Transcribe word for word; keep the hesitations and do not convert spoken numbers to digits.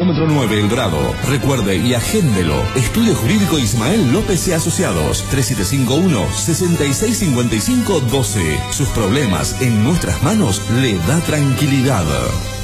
kilómetro nueve El Dorado. Recuerde y agéndelo. Estudio Jurídico Ismael López y Asociados. tres siete cinco uno, seis seis cinco cinco uno dos. Sus problemas en nuestras manos le da tranquilidad.